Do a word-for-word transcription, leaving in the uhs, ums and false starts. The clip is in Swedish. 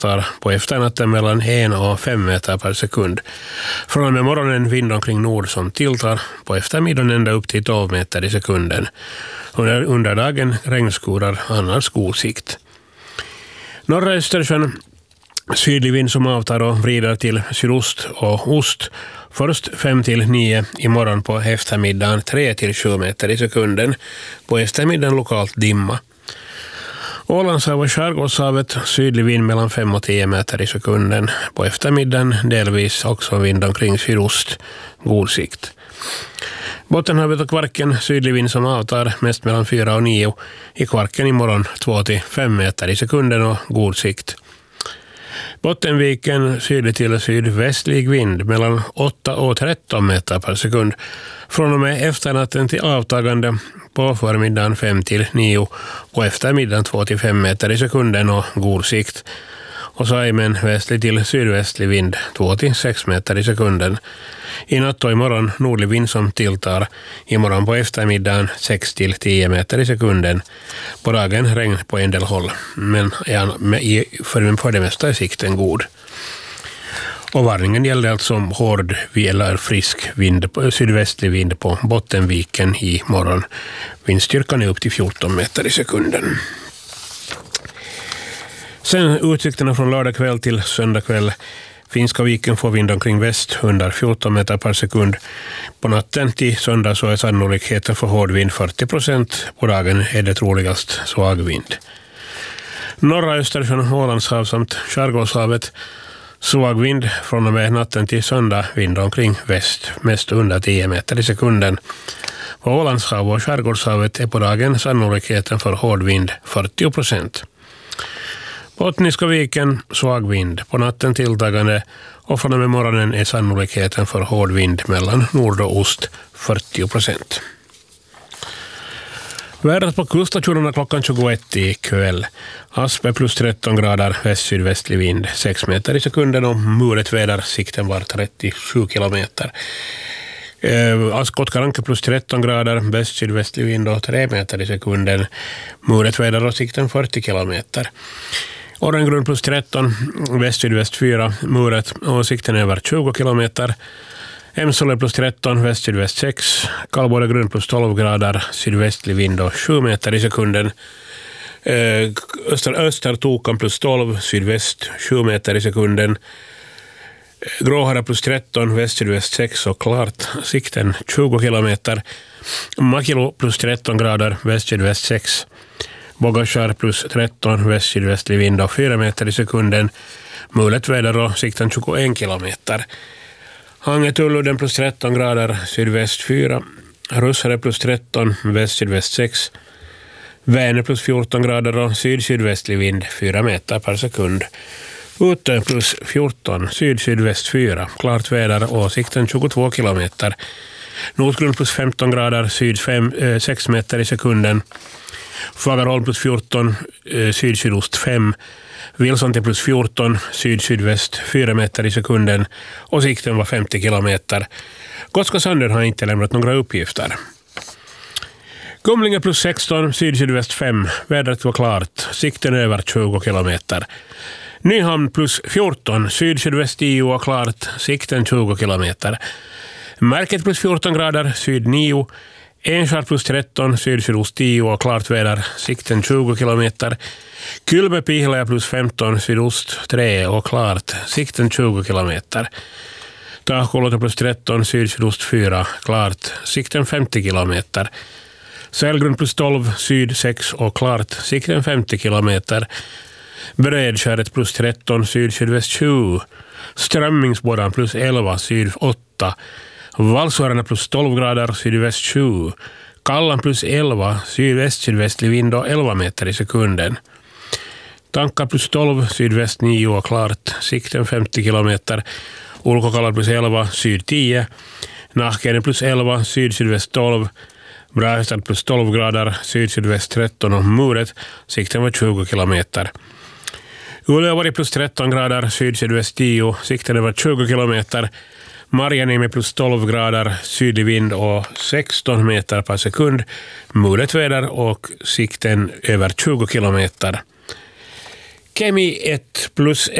avtar på efternatten mellan en och fem meter per sekund. Från och med morgonen vind omkring nord som tilltar, på eftermiddagen ända upp till tolv meter i sekunden. Under, under dagen regnskurar, annars god sikt. Norra Östersjön, sydlig vind som avtar och vrider till sydost och ost. Först fem till nio imorgon, på eftermiddagen tre till sju meter i sekunden. På eftermiddagen lokalt dimma. Ålandshav och Skärgårdshavet, sydlig vind mellan fem och tio meter i sekunden. På eftermiddagen delvis också vind omkring sydost, god sikt. Bottenhavet och Kvarken, sydlig vind som avtar, mest mellan fyra och nio. I Kvarken imorgon två till fem meter i sekunden och god sikt. Bottenviken, sydlig till sydvästlig vind mellan åtta och tretton meter per sekund. Från och med efternatten till avtagande, på förmiddagen fem till nio och eftermiddagen två till fem meter i sekunden och god sikt. Och Saimen, västlig till sydvästlig vind två till sex meter i sekunden. I natt och imorgon nordlig vind som tilltar. Imorgon på eftermiddagen sex till tio meter i sekunden. På dagen regn på en del håll. Men ja, för, för det mesta är sikten god. Och varningen gäller alltså om hård eller frisk vind, sydvästlig vind på Bottenviken i morgon. Vindstyrkan är upp till fjorton meter i sekunden. Sen utsikterna från lördag kväll till söndag kväll. Finska viken får vind omkring väst under fjorton meter per sekund. På natten till söndag så är sannolikheten för hård vind fyrtio procent. På dagen är det troligast svag vind. Norra Östersjön, Ålandshav samt Skärgårdshavet. Svag vind från och med natten till söndag, vind omkring väst, mest under tio meter i sekunden. På Ålandshav och Skärgårdshavet är på dagen sannolikheten för hård vind fyrtio procent. Bottniska viken, svag vind. På natten tilltagande och från och med morgonen är sannolikheten för hård vind mellan nord och ost fyrtio procent. Vädret på kuststationerna klockan tjugoett i kväll. Aspe plus tretton grader, väst-sydvästlig vind sex meter i sekunden och muret väder, sikten var trettiosju kilometer. Eh, Askotkaranke plus tretton grader, väst-sydvästlig vind och tre meter i sekunden. Muret väder och sikten fyrtio kilometer. Orrengrund plus tretton, väst-sydväst fyra, muret och sikten över tjugo kilometer. Emsole plus tretton, väst-sydväst sex, Kallbordegrund plus tolv grader, sydvästlig vind och sju meter i sekunden. Öster, Östertokan plus tolv, sydväst sju meter i sekunden. Gråhara plus tretton, väst-sydväst sex och klart, sikten tjugo kilometer. Makilo plus tretton grader, väst-sydväst sex. Bogaskär plus tretton, väst-sydvästlig vind och fyra meter i sekunden. Mulet väder och sikten tjugoen kilometer. Hangetullunden plus tretton grader, sydväst fyra. Russare plus tretton, väst-sydväst sex. Vänern plus fjorton grader och syd-sydvästlig vind fyra meter per sekund. Utö plus fjorton, syd-sydväst fyra. Klart väder och sikten tjugotvå kilometer. Nordgrund plus femton grader, syd sex meter i sekunden. Fagerholm plus fjorton, syd-sydost fem. Wilson plus fjorton, syd-sydväst fyra meter i sekunden och sikten var femtio kilometer. Gotska Sanden har inte lämnat några uppgifter. Kumlinge plus sexton, syd-sydväst fem. Vädret var klart, sikten över tjugo kilometer. Nyhamn plus fjorton, syd-sydväst tio och klart, sikten tjugo kilometer. Märket plus fjorton grader, syd nio. Enskär plus tretton, syd-sydost tio och klart väder, sikten tjugo kilometer. Kylme Pihlä plus femton, sydost tre och klart, sikten tjugo kilometer. Tahkolotta plus tretton, syd-sydost fyra, klart, sikten femtio kilometer. Sälgrund plus tolv, syd sex och klart, sikten femtio kilometer. Bredskäret plus tretton, syd-sydväst tjugo. Strömmingsbordan plus elva, syd åtta. Valsvararna plus tolv grader, sydväst tjugo. Kallan plus elva, sydväst-sydvästlig vind och elva meter i sekunden. Tankar plus tolv, sydväst nio och klart, sikten femtio kilometer. Ulkokallar plus elva, syd tio. Nahkenen plus elva, syd-sydväst tolv. Brahestad plus tolv grader, syd-sydväst tretton och muret, sikten var tjugo kilometer. Uleåvari plus tretton grader, syd-sydväst tio, sikten var tjugo kilometer. Marjaniemi plus tolv grader, sydlig vind och sexton meter per sekund. Mulet väder och sikten över tjugo kilometer. Kemi ett plus